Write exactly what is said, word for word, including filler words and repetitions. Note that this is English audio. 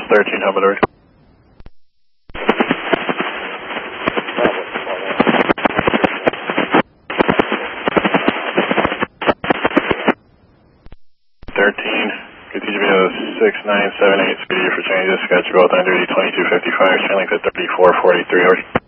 S thirteen, how about it? thirteen, continue to be a six nine seven eight speedy for changes, got you both on duty, twenty-two fifty-five, chain length at thirty-four forty-three, over.